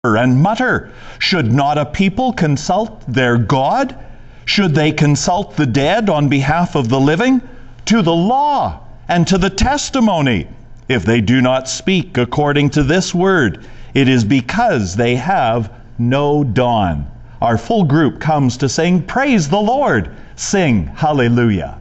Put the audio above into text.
and mutter. Should not a people consult their God? Should they consult the dead on behalf of the living? To the law and to the testimony. If they do not speak according to this word, it is because they have no dawn. Our full group comes to sing, Praise the Lord. Sing hallelujah.